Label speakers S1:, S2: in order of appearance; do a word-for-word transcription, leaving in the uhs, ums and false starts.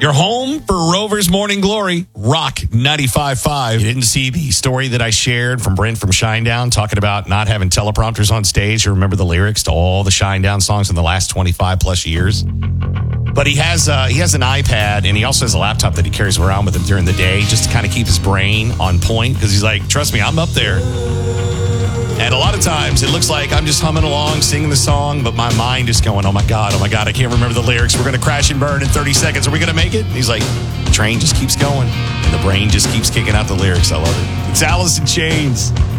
S1: You're home for Rover's Morning Glory, Rock ninety-five point five.
S2: You didn't see the story that I shared from Brent from Shinedown talking about not having teleprompters on stage. You remember the lyrics to all the Shinedown songs in the last twenty-five plus years? But he has uh, he has an iPad, and he also has a laptop that he carries around with him during the day just to kind of keep his brain on point, because he's like, trust me, I'm up there. And a lot of times it looks like I'm just humming along, singing the song, but my mind is going, oh my God, oh my God, I can't remember the lyrics. We're going to crash and burn in thirty seconds. Are we going to make it? And he's like, the train just keeps going, and the brain just keeps kicking out the lyrics. I love it. It's Alice in Chains.